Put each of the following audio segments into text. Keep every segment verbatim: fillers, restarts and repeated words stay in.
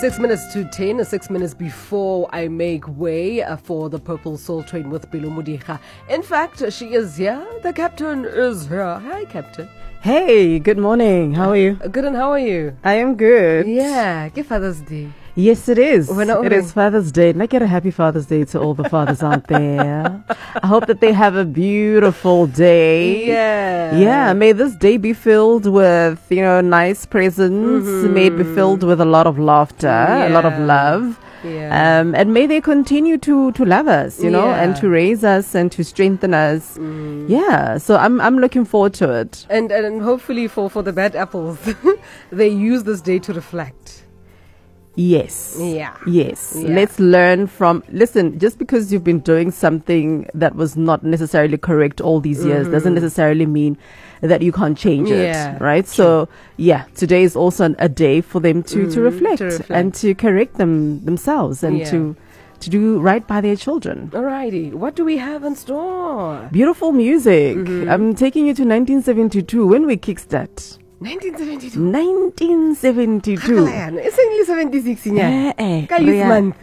Six minutes to ten, six minutes before I make way uh, for the Purple Soul Train with Pelo Modiga. In fact, she is here. The captain is here. Hi, Captain. Hey, good morning. How are you? Uh, good, and how are you? I am good. Yeah, give Father's Day. Yes, it is. When I- It is Father's Day. And I get a happy Father's Day to all the fathers out there. I hope that they have a beautiful day. Yeah. Yeah, may this day be filled with, you know, nice presents. Mm-hmm. May it be filled with a lot of laughter, a lot of Yeah. love. Yeah. Um, and may they continue to, to love us, you know, Yeah. and to raise us and to strengthen us. Mm. Yeah, so I'm I'm looking forward to it. And and hopefully for, for the bad apples, they use this day to reflect. Yes. Yeah. Yes. Yeah. Let's learn from, listen, just because you've been doing something that was not necessarily correct all these years doesn't necessarily mean that you can't change Yeah, it. Right? So, yeah, today is also an, a day for them to, to, reflect to reflect. and to correct them themselves and Yeah. to, to do right by their children. Alrighty, what do we have in store? Beautiful music. I'm taking you to nineteen seventy-two when we kickstart. nineteen seventy-two. nineteen seventy-two. It's only seventy-six in Eh, eh, Ka youth Ria. month.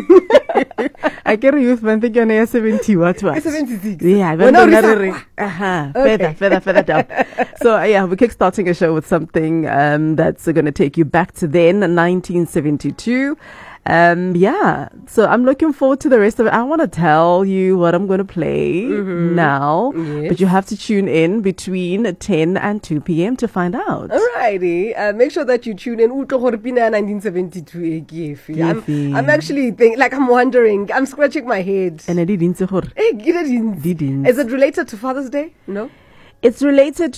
I get a youth man thinking I seventy what what? seventy-six. Yeah, Well, no, but Risa- uh-huh. Okay. Further, further, further down. So uh, yeah, we're kickstarting a show with something um, that's uh, going to take you back to then, nineteen seventy-two. Um, yeah, so I'm looking forward to the rest of it. I want to tell you what I'm going to play now, Yes. but you have to tune in between ten and two p.m. to find out. Alrighty, uh, make sure that you tune in. Uto gore pina nineteen seventy-two e kefe. I'm, Kefe. I'm actually think, like I'm wondering. I'm scratching my head. And I didn't say gore. Eh, get it in. Didn't. Is it related to Father's Day? No. It's related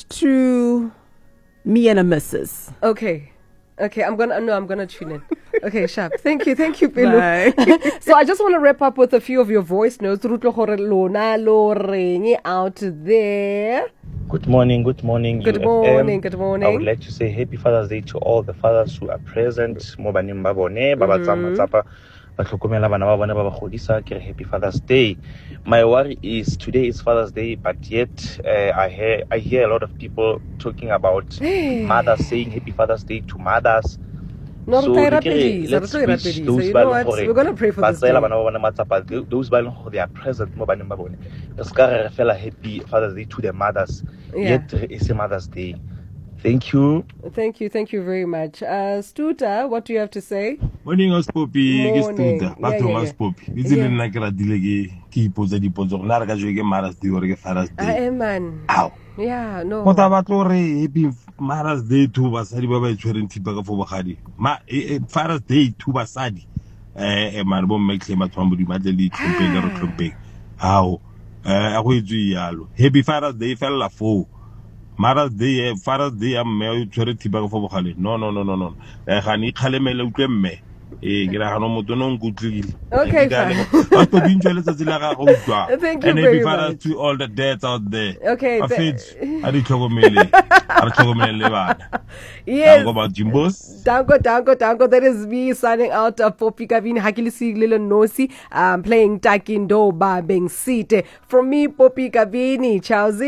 to me and a missus. Okay. Okay, I'm gonna no, I'm gonna tune in. Okay, sharp. Thank you, thank you, Pelo. Bye. So I just want to wrap up with a few of your voice notes. Rutlo gore lona lo reng out there. Good morning, good morning. Good U F M. morning, good I morning. would like to say happy Father's Day to all the fathers who are present. Mo baneng ba bone, ba ba tsama tsapa, ba tlhokomela bana ba bone ba ba godisa, ke re happy Father's Day. My worry is today is Father's Day, but yet uh, I hear I hear a lot of people talking about Hey. mothers saying happy Father's Day to mothers. No, So re tla e ke re, rapedisa, let's re tlo e reach rapedisa. those You ba know e what? leng gore We're gonna pray for ba this day. tseela bana ba bone matsapa, th- those ba e leng gore they are present mo baneng ba bone. Re ska re fela happy Father's Day to the mothers, Yeah. yet it's a Mother's Day. Thank you. Thank you, thank you very much. Uh, Stuta, what do you have to say? Morning us Poppy, ke Morning. Stuta, Yeah, ba yeah, Thomas yeah. Poppy. Itse Yeah. le nna ke ratile ke ke ipotsa dipotso na re ka jwe ke Mother's Day or ke Father's I Day. am man. Ow. Yeah, no. Go ta batlo re happy Mother's Day to basadi ba ba itshwereng thipa ka fo bogadi. Ma eh, eh, Father's Day to basadi. Eh eh man bo mmekhle batho ba modimo atle le tlhompeng ka re tlhompeng. How eh a go itse yalo. Happy Father's Day fella fo. Mother's Day, eh, Father's Day, I'm me tshwere thipa ka fo bogale. No, no, no, no, no. Eh ga ni kgalemele utlwe mme. Eh ke ra ga no motho no nkutlile. Okay, fine. Ba to bintse le tsatsi la ga go utlwa. Thank you And very happy Father's much. to all the dads out there. Okay, Ba th- fetse a di tlhokomele. A re tlhokomele le bana. Yes. Go about Jimbos. Danko, danko, danko. That is me signing out uh, for Pikavini Hakilisi Lilo Nosi. I'm playing Takindo Ba Beng Site. From me, Poppy Kavini. Ciao.